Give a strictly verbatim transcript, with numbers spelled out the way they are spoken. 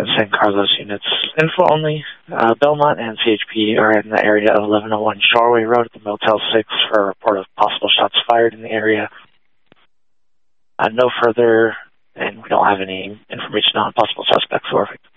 San Carlos units. Info only. Uh, Belmont and C H P are in the area of eleven oh one Shoreway Road at the Motel six for a report of possible shots fired in the area. Uh, no further, and we don't have any information on possible suspects or victims.